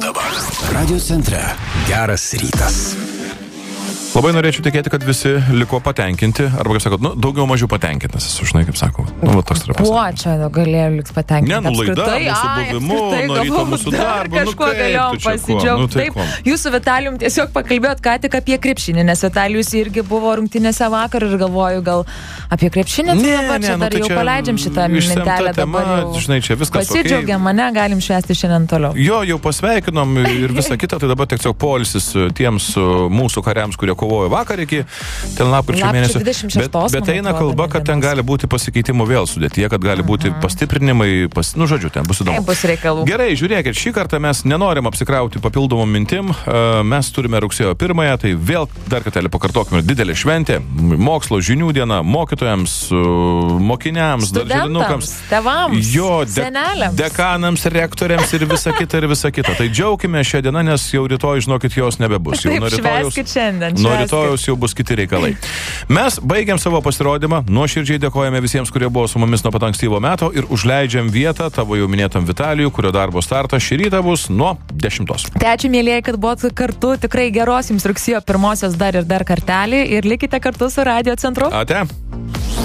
dabar. Radio centre. Geras rytas. Labai norėčiau tikėti, kad visi liko patenkinti, arba, kaip sakot, daugiau mažiau patenkintas, žinai, kaip sako. Va, toks yra pasakymas. Kuo čia galėjo liks patenkinti? Laida, mūsų buvimu, nuo ryto mūsų darbo. Kažkuo galėjom pasidžiaugti. Taip, jūs su Vitalijum tiesiog pakalbėjot ką tik apie krepšinį, nes Vitalijus irgi buvo rungtynėse vakar ir galvoju, gal apie krepšinį, dar jau paleidžiam šitą mintelę dabar jau. Žinai, čia viskas pasidžiaugiam, mane galim švęsti šiandien toliau. Jo, jau pasveikinom ir visą kitą, tai dabar tiesiog poilsis tiems mūsų kariams, kurie kovojo vakar iki ten lapkričio mėnesio. 26, bet eina kalba, kad ten gali būti pasikeitimų vėl sudėtyje, kad gali būti pastiprinimai, žodžiu, ten bus įdomu. Bus reikalų. Gerai, žiūrėkit, šį kartą mes nenorim apsikrauti papildomom mintim. Mes turime rugsėjo 1, tai vėl dar kartelį pakartokime, didelė šventė, mokslo žinių diena, mokytojams, mokiniams, darželinukams, tėvams, seneliams, dekanams, rektoriams ir visa kita. Tai džiaukime šią dieną, nes jau rytoj, žinokit, jos nebebus. Jau nuo rytojaus jau bus kiti reikalai. Mes baigiam savo pasirodymą, nuoširdžiai dėkojame visiems, kurie buvo su mumis nuo pat ankstyvo meto ir užleidžiam vietą tavo jau minėtam Vitalijui, kurio darbo startas šį rytą bus nuo 10. Tai ačiū, mėlyje, kad buvot kartu, tikrai geros jums rugsėjo 1 dar kartelį ir likite kartu su Radio Centru. Ate.